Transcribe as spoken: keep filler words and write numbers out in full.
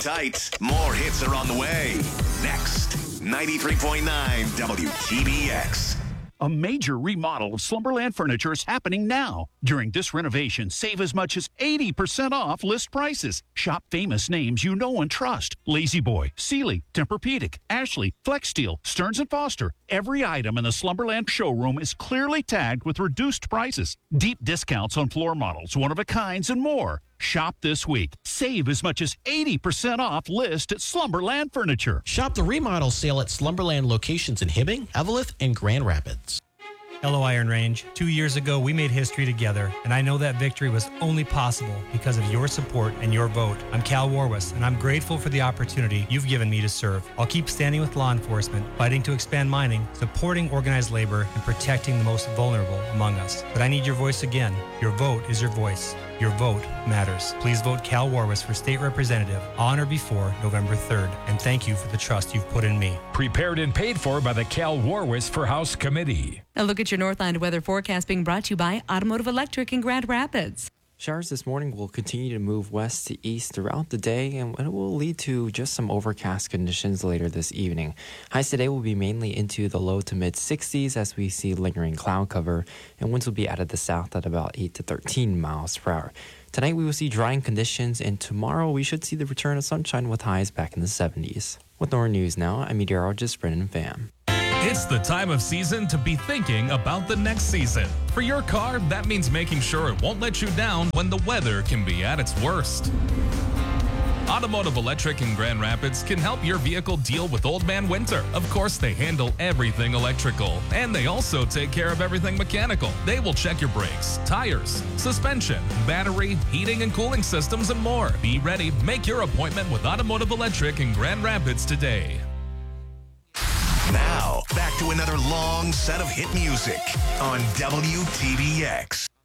tight. More hits are on the way. Next, ninety-three point nine W T B X. A major remodel of Slumberland Furniture is happening now. During this renovation, save as much as eighty percent off list prices. Shop famous names you know and trust. La-Z-Boy, Sealy, Tempur-Pedic, Ashley, Flexsteel, Stearns and Foster. Every item in the Slumberland showroom is clearly tagged with reduced prices. Deep discounts on floor models, one-of-a-kinds, and more. Shop this week. Save as much as eighty percent off list at Slumberland Furniture. Shop the remodel sale at Slumberland locations in Hibbing, Eveleth, and Grand Rapids. Hello, Iron Range. Two years ago, we made history together, and I know that victory was only possible because of your support and your vote. I'm Cal Warwis, and I'm grateful for the opportunity you've given me to serve. I'll keep standing with law enforcement, fighting to expand mining, supporting organized labor, and protecting the most vulnerable among us. But I need your voice again. Your vote is your voice. Your vote matters. Please vote Cal Warwis for state representative on or before November third. And thank you for the trust you've put in me. Prepared and paid for by the Cal Warwis for House Committee. A look at your Northland weather forecast being brought to you by Automotive Electric in Grand Rapids. Showers this morning will continue to move west to east throughout the day, and it will lead to just some overcast conditions later this evening. Highs today will be mainly into the low to mid sixties as we see lingering cloud cover, and winds will be out of the south at about eight to thirteen miles per hour. Tonight we will see drying conditions, and tomorrow we should see the return of sunshine with highs back in the seventies. With more news now, I'm meteorologist Brennan Pham. It's the time of season to be thinking about the next season. For your car, that means making sure it won't let you down when the weather can be at its worst. Automotive Electric in Grand Rapids can help your vehicle deal with Old Man Winter. Of course, they handle everything electrical, and they also take care of everything mechanical. They will check your brakes, tires, suspension, battery, heating and cooling systems, and more. Be ready. Make your appointment with Automotive Electric in Grand Rapids today. Now, back to another long set of hit music on W T B X.